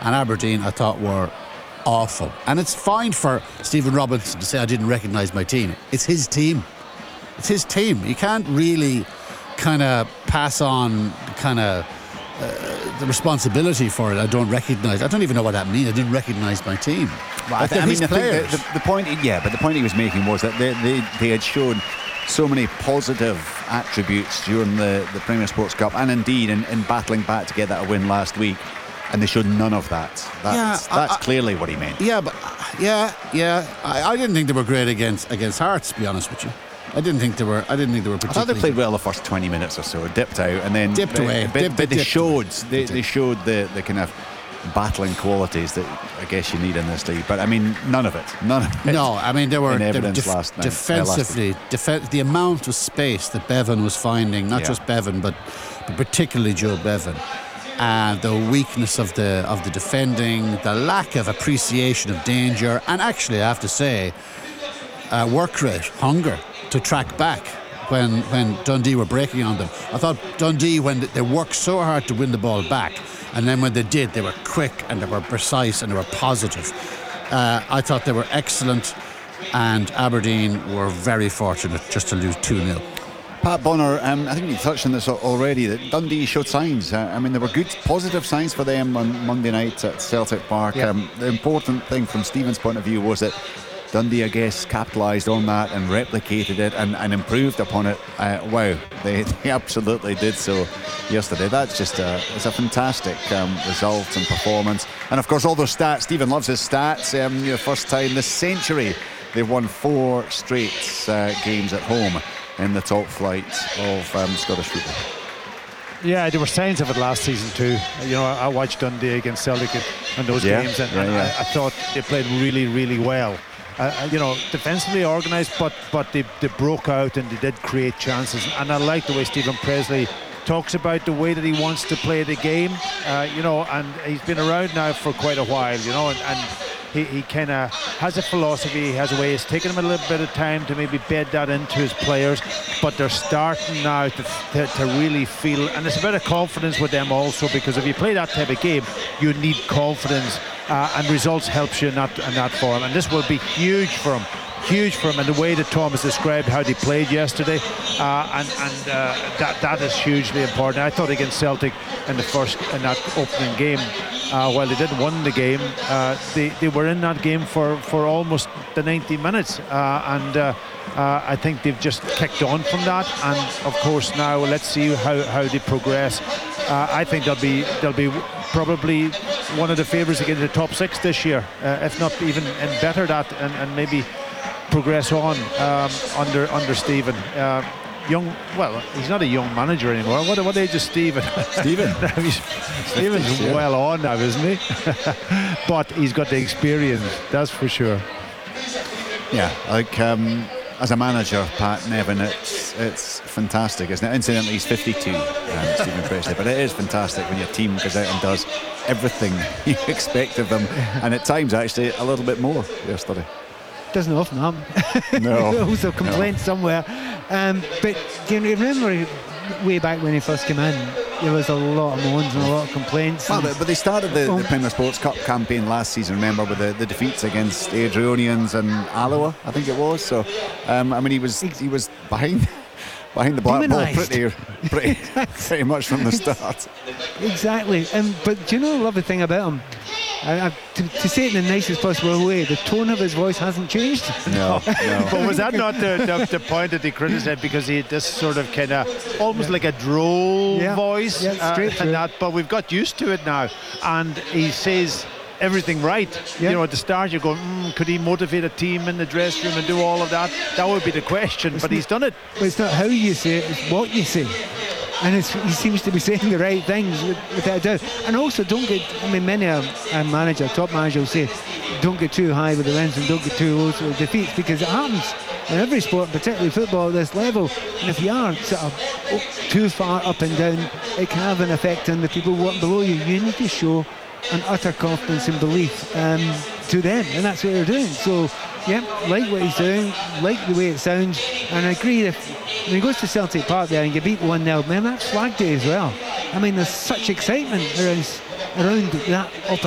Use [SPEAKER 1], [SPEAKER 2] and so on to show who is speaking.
[SPEAKER 1] and Aberdeen I thought were awful. And it's fine for Stephen Robinson to say I didn't recognise my team. It's his team. It's his team. You can't really kind of pass on kind of the responsibility for it. I don't even know what that means. I didn't recognise my team.
[SPEAKER 2] Well, the point he was making was that they had shown so many positive attributes during the Premier Sports Cup, and indeed in battling back to get that win last week, and they showed none of that. That's clearly what he meant.
[SPEAKER 1] Yeah, but I didn't think they were great against Hearts, to be honest with you. I didn't think they were particularly.
[SPEAKER 2] I thought they played well the first 20 minutes or so, dipped out, and then
[SPEAKER 1] dipped away.
[SPEAKER 2] But they showed the kind of battling qualities that I guess you need in this league. But I mean, none of it.
[SPEAKER 1] No, I mean, they were
[SPEAKER 2] last night,
[SPEAKER 1] defensively. The amount of space that Bevan was finding, not just Bevan, but particularly Joe Bevan, and the weakness of the defending, the lack of appreciation of danger, and actually, I have to say, work rate, hunger to track back when Dundee were breaking on them. I thought Dundee, when they worked so hard to win the ball back, and then when they did, they were quick and they were precise and they were positive. I thought they were excellent, and Aberdeen were very fortunate just to lose 2-0.
[SPEAKER 2] Pat Bonner, I think you touched on this already, that Dundee showed signs. I mean, there were good, positive signs for them on Monday night at Celtic Park.
[SPEAKER 1] Yeah.
[SPEAKER 2] The important thing from Stephen's point of view was that Dundee, I guess, capitalised on that and replicated it and improved upon it. Wow, they absolutely did so yesterday. That's just it's a fantastic result and performance. And of course, all those stats. Stephen loves his stats. First time this century they've won 4 straight games at home in the top flight of Scottish football.
[SPEAKER 3] Yeah, there were signs of it last season too. I watched Dundee against Celtic in those games, and I thought they played really, really well. Defensively organised, but they broke out and they did create chances. And I like the way Stephen Presley talks about the way that he wants to play the game. And he's been around now for quite a while. And he kind of has a philosophy, he has a way. It's taken him a little bit of time to maybe bed that into his players, but they're starting now to really feel, and it's a bit of confidence with them also, because if you play that type of game, you need confidence, and results helps you in that form. And this will be huge for him. And the way that Thomas described how they played yesterday, that is hugely important. I thought against Celtic in that opening game, while they didn't win the game, they were in that game for almost the 90 minutes, and I think they've just kicked on from that. And of course now let's see how they progress. I think they'll be probably one of the favourites against the top 6 this year, if not even and better that, and maybe progress on under Stephen. He's not a young manager anymore. What age is Stephen? Stephen's well on now, isn't he? But he's got the experience, that's for sure.
[SPEAKER 2] Yeah, as a manager, Pat Nevin, it's fantastic, isn't it? Incidentally, he's 52, Stephen Presley, but it is fantastic when your team goes out and does everything you expect of them, and at times actually a little bit more yesterday.
[SPEAKER 4] Doesn't often happen.
[SPEAKER 2] No.
[SPEAKER 4] Also complaints somewhere. But do you remember way back when he first came in, there was a lot of moans and a lot of complaints.
[SPEAKER 2] Well, but they started the Premier Sports Cup campaign last season, remember, with the defeats against the Adrionians and Alloa, I think it was. So, he was behind the black ball pretty much from the start.
[SPEAKER 4] Exactly. But do you know the lovely thing about him? To say it in the nicest possible way, the tone of his voice hasn't changed.
[SPEAKER 2] No.
[SPEAKER 3] But was that not the point that they criticised, because he had this sort of kind of almost like a droll voice, and that? But we've got used to it now, and he says everything right. At the start you're going, could he motivate a team in the dressing room and do all of that? That would be the question. But he's done it.
[SPEAKER 4] But it's not how you say it, it's what you say. And he seems to be saying the right things without a doubt. And also, many a top manager will say, don't get too high with the wins and don't get too low with the defeats, because it happens in every sport, particularly football at this level. And if you are sort of too far up and down, it can have an effect on the people working below you. You need to show an utter confidence and belief to them, and that's what they're doing. So, like what he's doing, like the way it sounds, and I agree. When he goes to Celtic Park there and you beat 1-0, man, that's flag day as well. I mean, there's such excitement around that